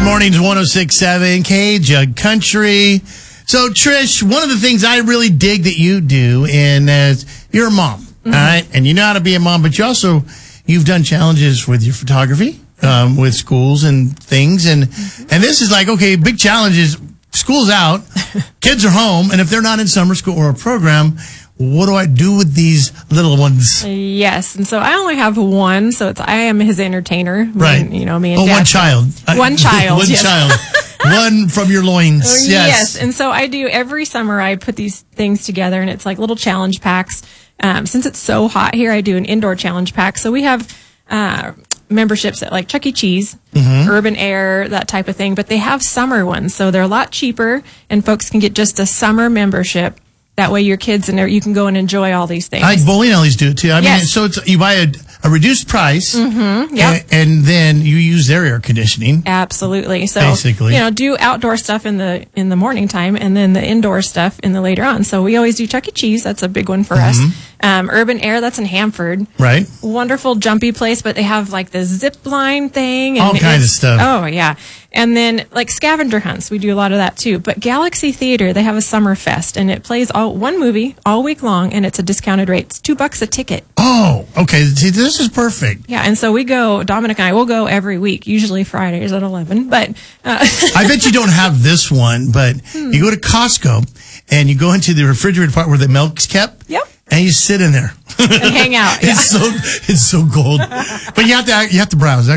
Mornings 106.7 K-Jug Country. So, Trish, one of the things I really dig that you do, and you're a mom, all right? And you know how to be a mom, but you've done challenges with your photography, with schools and things. And this is like, okay, big challenges. School's out, kids are home, and if they're not in summer school or a program, what do I do with these little ones? Yes, and so I only have one, so I am his entertainer. Right. Me and Dad. One child. One child. One yes. child. One from your loins. Yes, and so I do every summer. I put these things together, and it's like little challenge packs. Since it's so hot here, I do an indoor challenge pack. So we have memberships at like Chuck E. Cheese, Urban Air, that type of thing. But they have summer ones, so they're a lot cheaper, and folks can get just a summer membership. That way your kids and you can go and enjoy all these things. Like bowling alleys do it too. I mean, Yes. so you buy a reduced price, Yep. and then you use their air conditioning. Absolutely. So Basically. do outdoor stuff in the morning time, and then the indoor stuff in the later on. So we always do Chuck E. Cheese. That's a big one for us. Urban Air, that's in Hanford. Right. Wonderful jumpy place, but they have like the zip line thing. And All kinds of stuff. Oh, yeah. And then like scavenger hunts, we do a lot of that too. But Galaxy Theater, they have a summer fest, and it plays one movie all week long, and it's a discounted rate. It's $2 a ticket. Oh, okay. See, this is perfect. Yeah, and so we go, Dominic and I will go every week, usually Fridays at 11. But I bet you don't have this one, but you go to Costco and you go into the refrigerator part where the milk's kept. Yep. And you sit in there and hang out. Yeah. It's so cold, but you have to browse.